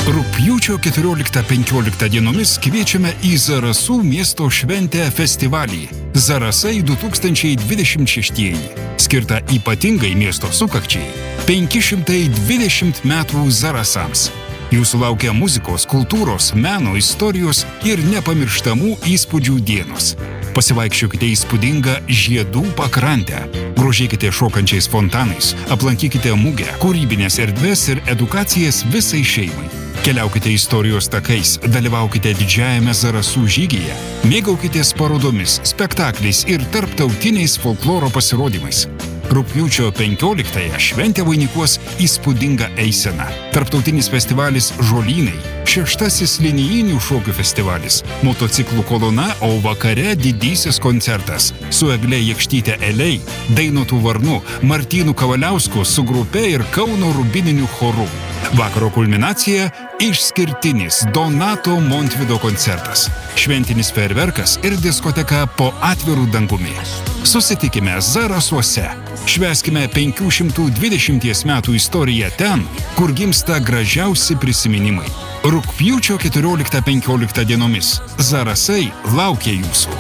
Rugpjūčio 14-15 dienomis kviečiame į Zarasų miesto šventę festivalį Zarasai 2026, skirtą ypatingai miesto sukakčiai 520 metų Zarasams. Jūsų laukia muzikos, kultūros, meno, istorijos ir nepamirštamų įspūdžių dienos. Pasivaikščiokite įspūdingą žiedų pakrantę, grožėkite šokančiais fontanais, aplankykite mugę, kūrybinės erdvės ir edukacijas visai šeimai. Keliaukite istorijos takais, dalyvaukite didžiajame Zarasų žygyje, mėgaukitės parodomis, spektakliais ir tarptautiniais folkloro pasirodymais. Rugpjūčio 15-ąją šventę vainikuos įspūdinga eisena. Tarptautinis festivalis Žolynai, 6. linijinių šokių festivalis, motociklų kolona, o vakare didysis koncertas su Egle Jakštyte Elei, Dainotu Varnu, Martynu Kavaliausku su grupe ir Kauno rubininiu choru. Vakaro kulminacija – išskirtinis Donato Montvydo koncertas, šventinis fejerverkas ir diskoteka po atvirų dangumi. Susitikime Zarasuose. Švęskime 520 metų istoriją ten, kur gimsta gražiausi prisiminimai. Rugpjūčio 14-15 dienomis Zarasai laukia jūsų.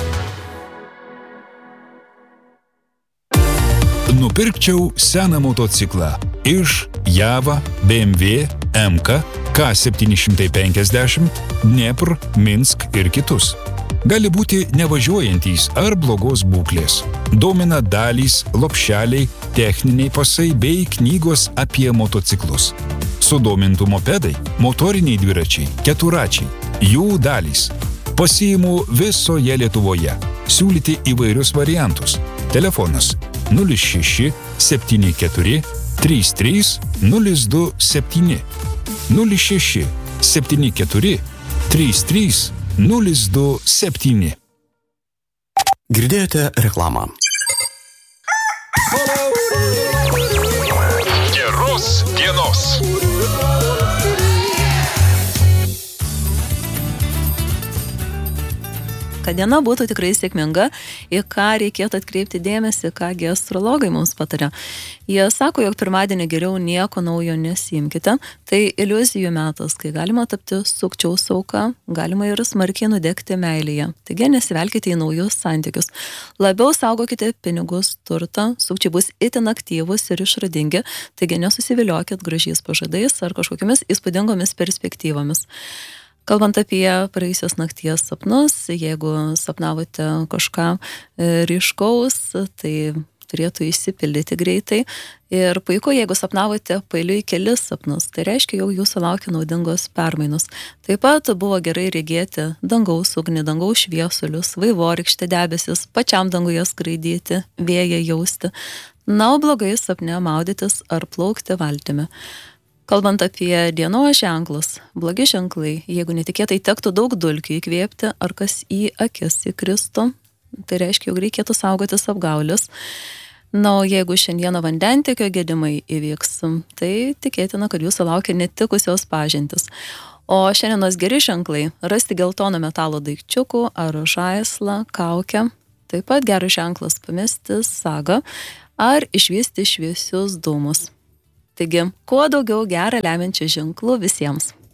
Nupirkčiau seną motociklą iš Java, BMW, MK, K750, Dnepr, Minsk ir kitus. Gali būti nevažiuojantys ar blogos būklės. Domina dalys, lopšeliai, techniniai pasai bei knygos apie motociklus. Sudomintų mopedai, motoriniai dviračiai, keturačiai, jų dalys. Pasiimu visoje Lietuvoje. Siūlyti įvairius variantus. Telefonas 06 74 33 027 06 74 33 027. Girdėjote reklamą. Geros dienos. Kad diena būtų tikrai sėkminga, į ką reikėtų atkreipti dėmesį, kągi astrologai mums pataria. Jie sako, jog pirmadienį geriau nieko naujo nesiimkite. Tai iliuzijų metas, kai galima tapti sukčiaus auka, galima ir smarkiai nudegti meilėje. Taigi nesivelkite į naujus santykius. Labiau saugokite pinigus, turtą, sukčiai bus itin aktyvus ir išradingi, taigi nesusiviliokit gražiais pažadais ar kažkokiamis įspūdingomis perspektyvomis. Kalbant apie praėjusios nakties sapnus, jeigu sapnavote kažką ryškaus, tai turėtų išsipildyti greitai. Ir puiku, jeigu sapnavote pailiui kelis sapnus, tai reiškia, jau jūsų laukia naudingos permainos. Taip pat buvo gerai regėti dangaus ugnį, dangaus šviesulius, vaivorykštę debesis, pačiam danguje skraidyti, vėją jausti. Na, o blogai sapne maudytis ar plaukti valtimi. Kalbant apie dienos ženklus, blogi ženklai, jeigu netikėtai tektų daug dulkių įkvėpti ar kas į akis įkristų, tai reiškia, jog reikėtų saugotis apgaulės. Na, o jeigu šiandieną vandentiekio gedimai įvyks, tai tikėtina, kad jūsų laukia netikusios pažintys. O šiandienos geri ženklai – rasti geltono metalo daikčiukų ar žaislą, kaukę. Taip pat geras ženklas – pamesti sagą ar išvysti šviesius dūmus. Taigi, kuo daugiau gerą lemiančių ženklų visiems.